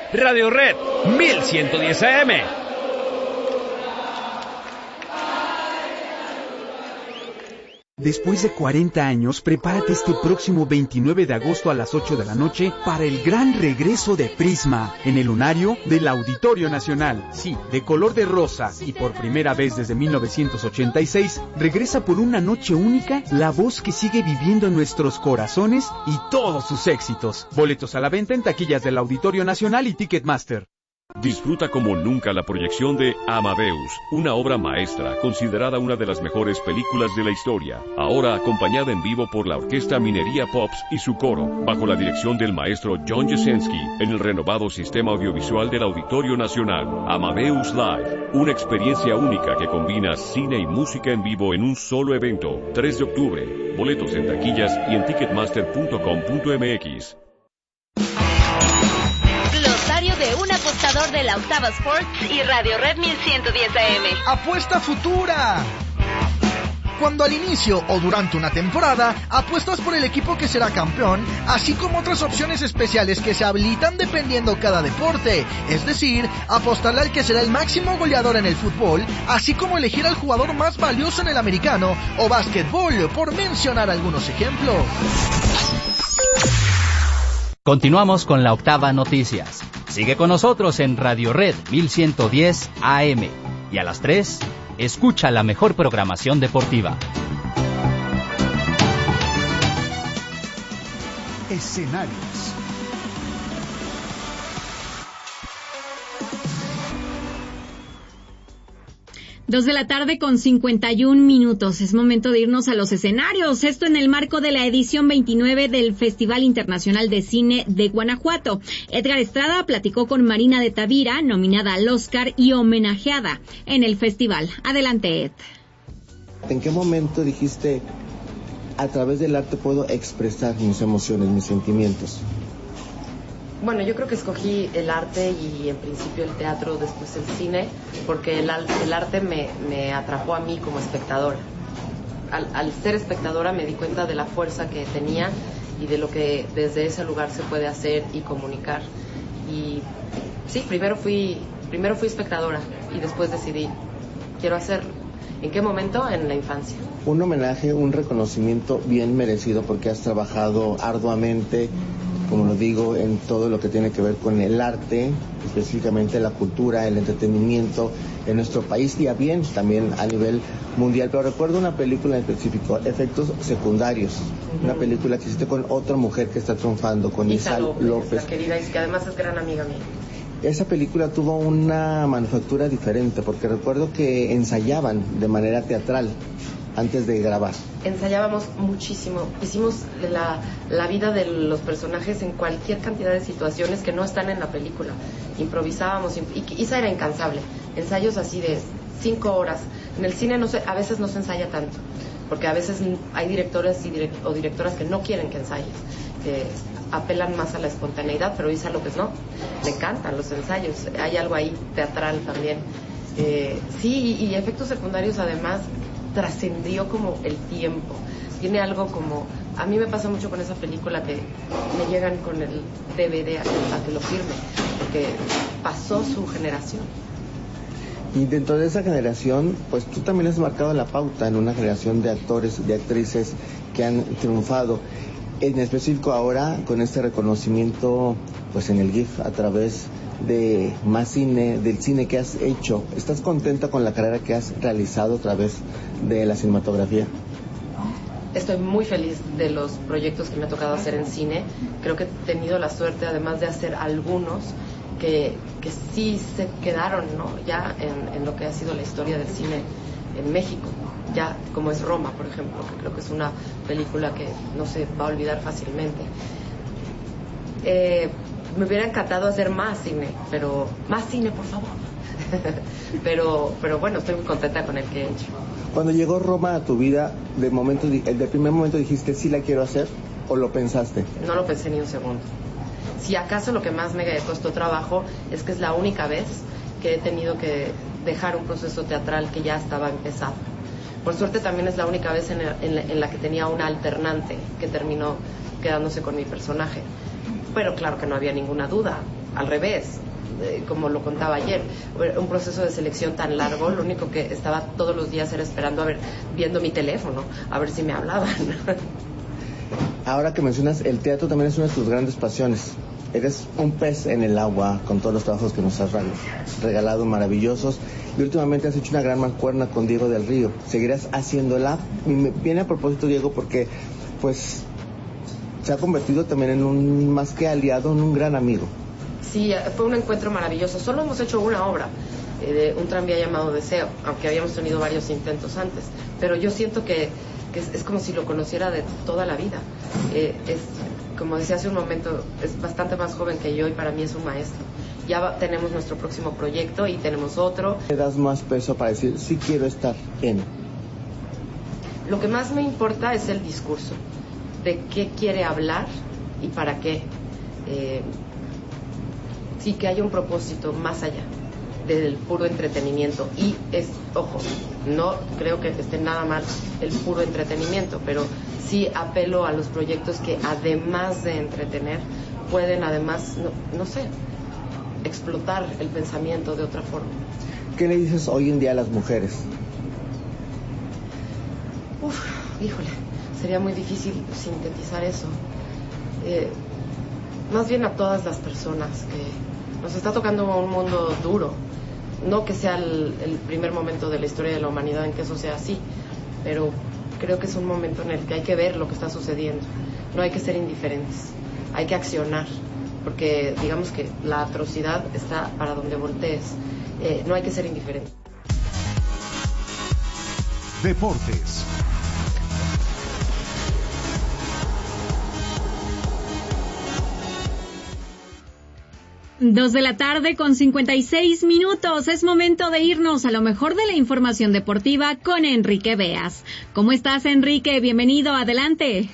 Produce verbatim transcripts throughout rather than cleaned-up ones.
Radio Red mil ciento diez A M. Después de cuarenta años, prepárate este próximo veintinueve de agosto a las ocho de la noche para el gran regreso de Prisma en el lunario del Auditorio Nacional. Sí, de color de rosa y por primera vez desde mil novecientos ochenta y seis, regresa por una noche única la voz que sigue viviendo en nuestros corazones y todos sus éxitos. Boletos a la venta en taquillas del Auditorio Nacional y Ticketmaster. Disfruta como nunca la proyección de Amadeus, una obra maestra considerada una de las mejores películas de la historia, ahora acompañada en vivo por la Orquesta Minería Pops y su coro, bajo la dirección del maestro John Jasenski, en el renovado sistema audiovisual del Auditorio Nacional. Amadeus Live, una experiencia única que combina cine y música en vivo en un solo evento. tres de octubre, boletos en taquillas y en ticketmaster punto com punto m x. De un apostador de la Octava Sports y Radio Red mil ciento diez A M. ¡Apuesta futura! Cuando al inicio o durante una temporada apuestas por el equipo que será campeón, así como otras opciones especiales que se habilitan dependiendo cada deporte, es decir, apostarle al que será el máximo goleador en el fútbol, así como elegir al jugador más valioso en el americano o básquetbol, por mencionar algunos ejemplos. Continuamos con la Octava Noticias. Sigue con nosotros en Radio Red mil ciento diez A M. Y a las tres, escucha la mejor programación deportiva. Escenarios. Dos de la tarde con cincuenta y un minutos. Es momento de irnos a los escenarios. Esto en el marco de la edición veintinueve del Festival Internacional de Cine de Guanajuato. Edgar Estrada platicó con Marina de Tavira, nominada al Oscar y homenajeada en el festival. Adelante, Ed. ¿En qué momento dijiste, a través del arte puedo expresar mis emociones, mis sentimientos? Bueno, yo creo que escogí el arte y en principio el teatro, después el cine, porque el, el arte me, me atrajo a mí como espectadora. Al, al ser espectadora me di cuenta de la fuerza que tenía y de lo que desde ese lugar se puede hacer y comunicar. Y sí, primero fui, primero fui espectadora y después decidí, quiero hacerlo. ¿En qué momento? En la infancia. Un homenaje, un reconocimiento bien merecido porque has trabajado arduamente, como lo digo, en todo lo que tiene que ver con el arte, específicamente la cultura, el entretenimiento en nuestro país y a bien también a nivel mundial. Pero recuerdo una película en específico, Efectos Secundarios, uh-huh. Una película que hiciste con otra mujer que está triunfando, con Isa, Isa López, López. La querida Isa, que además es gran amiga mía. Esa película tuvo una manufactura diferente, porque recuerdo que ensayaban de manera teatral antes de grabar. Ensayábamos muchísimo, hicimos la, la vida de los personajes en cualquier cantidad de situaciones que no están en la película. Improvisábamos, y Isa era incansable, ensayos así de cinco horas. En el cine no se, a veces no se ensaya tanto, porque a veces hay directores y direct, o directoras que no quieren que ensayes, que apelan más a la espontaneidad, pero Isa López no, le encantan los ensayos, hay algo ahí teatral también. Eh, sí, y, y Efectos Secundarios además trascendió como el tiempo, tiene algo como, a mí me pasa mucho con esa película que me llegan con el D V D a que, a que lo firme, porque pasó su generación. Y dentro de esa generación, pues tú también has marcado la pauta en una generación de actores, de actrices que han triunfado. En específico ahora, con este reconocimiento, pues en el G I F, a través de más cine, del cine que has hecho, ¿estás contenta con la carrera que has realizado a través de la cinematografía? Estoy muy feliz de los proyectos que me ha tocado hacer en cine. Creo que he tenido la suerte, además de hacer algunos, que, que sí se quedaron, ¿no? ya en, en lo que ha sido la historia del cine en México. Ya, como es Roma, por ejemplo, que creo que es una película que no se va a olvidar fácilmente. Eh, me hubiera encantado hacer más cine, pero más cine, por favor. pero, pero bueno, estoy muy contenta con el que he hecho. Cuando llegó Roma a tu vida, de momento, de primer momento dijiste, ¿sí la quiero hacer? ¿O lo pensaste? No lo pensé ni un segundo. Si acaso lo que más me costó trabajo es que es la única vez que he tenido que dejar un proceso teatral que ya estaba empezado. Por suerte también es la única vez en, el, en, la, en la que tenía una alternante que terminó quedándose con mi personaje. Pero claro que no había ninguna duda. al revés, eh, como lo contaba ayer, un proceso de selección tan largo, lo único que estaba todos los días era esperando, a ver, viendo mi teléfono, a ver si me hablaban. Ahora que mencionas, el teatro también es una de tus grandes pasiones. Eres un pez en el agua con todos los trabajos que nos has regalado, maravillosos. Y últimamente has hecho una gran mancuerna con Diego del Río. ¿Seguirás haciéndola? Y me viene a propósito, Diego, porque pues se ha convertido también en un, más que aliado, en un gran amigo. Sí, fue un encuentro maravilloso. Solo hemos hecho una obra, eh, de un tranvía llamado Deseo, aunque habíamos tenido varios intentos antes. Pero yo siento que, que es, es como si lo conociera de toda la vida. Eh, es... Como decía hace un momento, es bastante más joven que yo y para mí es un maestro. Ya va, tenemos nuestro próximo proyecto y tenemos otro. ¿Te das más peso para decir, sí quiero estar en? Lo que más me importa es el discurso, de qué quiere hablar y para qué. Eh, sí, que haya un propósito más allá del puro entretenimiento. Y, es, ojo, no creo que esté nada mal el puro entretenimiento, pero sí apelo a los proyectos que además de entretener pueden además, no, no sé, explotar el pensamiento de otra forma. ¿Qué le dices hoy en día a las mujeres? Uf, híjole, sería muy difícil sintetizar eso. Eh, más bien a todas las personas que nos está tocando un mundo duro. No que sea el, el primer momento de la historia de la humanidad en que eso sea así, pero creo que es un momento en el que hay que ver lo que está sucediendo. No hay que ser indiferentes, hay que accionar, porque digamos que la atrocidad está para donde voltees. Eh, no hay que ser indiferentes. Deportes. Dos de la tarde con cincuenta y seis minutos. Es momento de irnos a lo mejor de la información deportiva con Enrique Beas. ¿Cómo estás, Enrique? Bienvenido, adelante.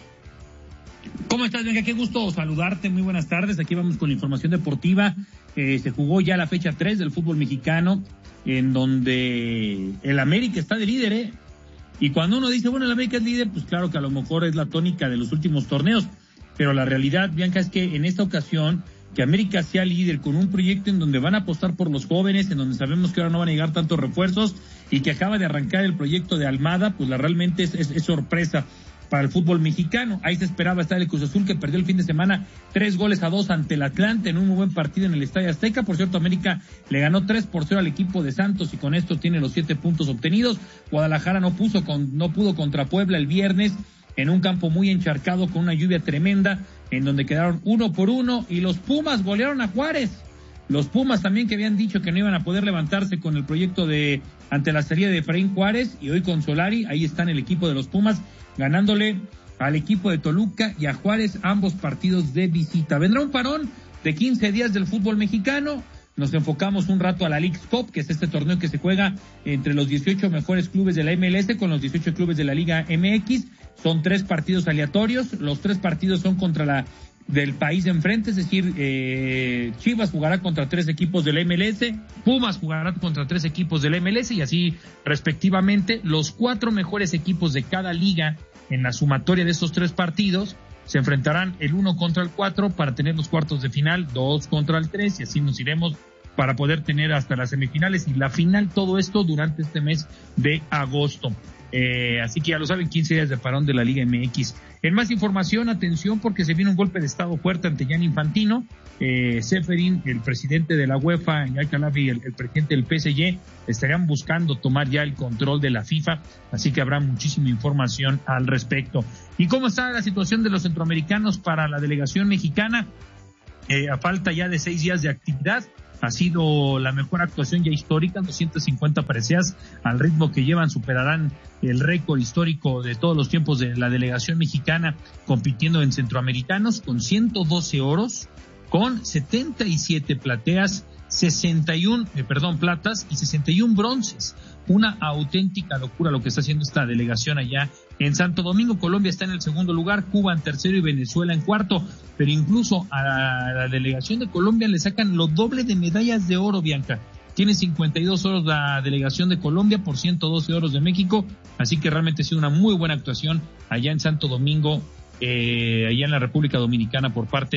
¿Cómo estás, Venga? Qué gusto saludarte. Muy buenas tardes. Aquí vamos con la información deportiva. Eh, se jugó ya la fecha tres del fútbol mexicano, en donde el América está de líder, ¿eh? Y cuando uno dice, bueno, el América es líder, pues claro que a lo mejor es la tónica de los últimos torneos. Pero la realidad, Bianca, es que en esta ocasión que América sea líder con un proyecto en donde van a apostar por los jóvenes, en donde sabemos que ahora no van a llegar tantos refuerzos y que acaba de arrancar el proyecto de Almada, pues la realmente es, es, es sorpresa para el fútbol mexicano. Ahí se esperaba estar el Cruz Azul, que perdió el fin de semana tres goles a dos ante el Atlante en un muy buen partido en el Estadio Azteca. Por cierto, América le ganó tres por cero al equipo de Santos y con esto tiene los siete puntos obtenidos. Guadalajara no puso con, no pudo contra Puebla el viernes en un campo muy encharcado con una lluvia tremenda, en donde quedaron uno por uno, y los Pumas golearon a Juárez. Los Pumas también, que habían dicho que no iban a poder levantarse con el proyecto de ante la salida de Efraín Juárez, y hoy con Solari, ahí están el equipo de los Pumas, ganándole al equipo de Toluca y a Juárez, ambos partidos de visita. Vendrá un parón de quince días del fútbol mexicano. Nos enfocamos un rato a la Leagues Cup, que es este torneo que se juega entre los dieciocho mejores clubes de la M L S con los dieciocho clubes de la Liga M X. Son tres partidos aleatorios. Los tres partidos son contra la del país de enfrente, es decir, eh, Chivas jugará contra tres equipos de la M L S, Pumas jugará contra tres equipos de la M L S y así respectivamente. Los cuatro mejores equipos de cada liga en la sumatoria de esos tres partidos se enfrentarán el uno contra el cuatro para tener los cuartos de final, dos contra el tres, y así nos iremos para poder tener hasta las semifinales y la final, todo esto durante este mes de agosto. Eh, así que ya lo saben, quince días de parón de la Liga M X. En más información, atención, porque se viene un golpe de estado fuerte ante Gianni Infantino. Eh, Ceferin, el presidente de la UEFA, y Al-Khelaïfi, el, el presidente del P S G, estarían buscando tomar ya el control de la FIFA, así que habrá muchísima información al respecto. ¿Y cómo está la situación de los centroamericanos para la delegación mexicana? Eh, a falta ya de seis días de actividad, ha sido la mejor actuación ya histórica, doscientas cincuenta preseas, al ritmo que llevan superarán el récord histórico de todos los tiempos de la delegación mexicana compitiendo en centroamericanos, con ciento doce oros, con setenta y siete plateas, sesenta y uno, eh, perdón, platas y sesenta y uno bronces. Una auténtica locura lo que está haciendo esta delegación allá en Santo Domingo. Colombia está en el segundo lugar, Cuba en tercero y Venezuela en cuarto, pero incluso a la, a la delegación de Colombia le sacan lo doble de medallas de oro, Bianca. Tiene cincuenta y dos oros la delegación de Colombia por ciento doce oros de México, así que realmente ha sido una muy buena actuación allá en Santo Domingo, eh, allá en la República Dominicana por parte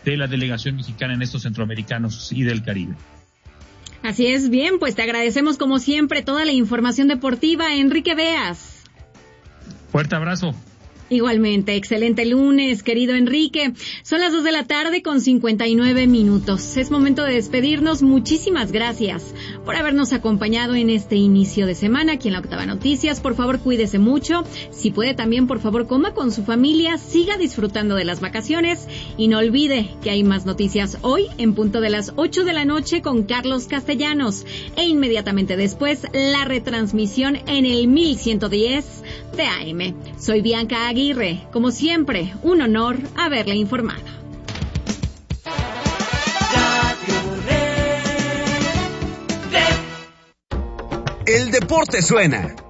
de la delegación mexicana en estos centroamericanos y del Caribe. Así es, bien, pues te agradecemos como siempre toda la información deportiva, Enrique Beas. Fuerte abrazo. Igualmente, excelente lunes, querido Enrique. Son las dos de la tarde con cincuenta y nueve minutos. Es momento de despedirnos. Muchísimas gracias por habernos acompañado en este inicio de semana aquí en la Octava Noticias. Por favor, cuídese mucho. Si puede también, por favor, coma con su familia, siga disfrutando de las vacaciones y no olvide que hay más noticias hoy en punto de las ocho de la noche con Carlos Castellanos e inmediatamente después la retransmisión en el mil ciento diez de A M. Soy Bianca Aguirre. Como siempre, un honor haberle informado. El deporte suena